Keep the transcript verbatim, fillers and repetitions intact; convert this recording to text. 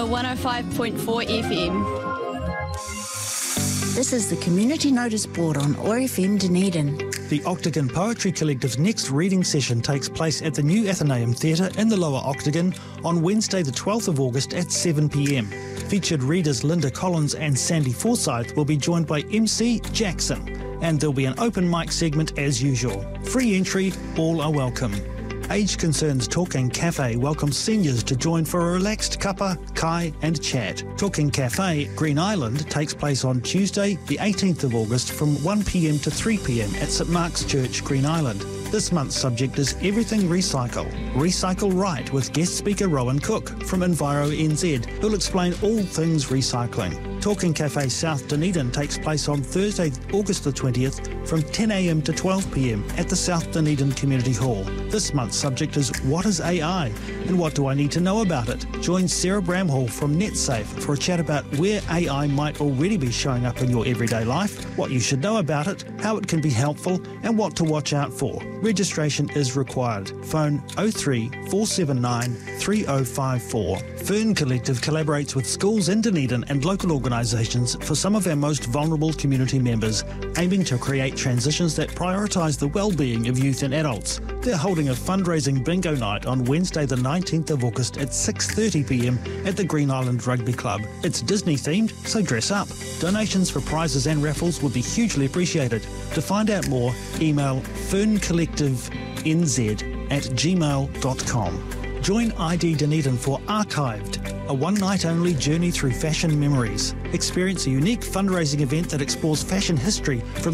one oh five point four F M. This is the Community Notice Board on O A R F M Dunedin. The Octagon Poetry Collective's next reading session takes place at the New Athenaeum Theatre in the Lower Octagon on Wednesday the twelfth of August at seven p m. Featured readers Linda Collins and Sandy Forsyth will be joined by M C Jackson, and there'll be an open mic segment as usual. Free entry, all are welcome. Age Concerns Talking Cafe welcomes seniors to join for a relaxed cuppa, kai and chat. Talking Cafe, Green Island, takes place on Tuesday the eighteenth of August from one p m to three p m at St Mark's Church, Green Island. This month's subject is Everything Recycle. Recycle Right with guest speaker Rowan Cook from Enviro N Z, who'll explain all things recycling. Talking Cafe South Dunedin takes place on Thursday, August the twentieth from ten a m to twelve p m at the South Dunedin Community Hall. This month's subject is What is A I and what do I need to know about it? Join Sarah Bramhall from NetSafe for a chat about where A I might already be showing up in your everyday life, what you should know about it, how it can be helpful and what to watch out for. Registration is required. Phone oh three four seven nine three oh five four. Fern Collective collaborates with schools in Dunedin and local organisations for some of our most vulnerable community members, aiming to create transitions that prioritise the well-being of youth and adults. They're holding a fundraising bingo night on Wednesday the nineteenth of August at six thirty p m at the Green Island Rugby Club. It's Disney themed, so dress up. Donations for prizes and raffles would be hugely appreciated. To find out more, email ferncollectivenz at gmail dot com. Join I D Dunedin for Archived, a one-night-only journey through fashion memories. Experience a unique fundraising event that explores fashion history from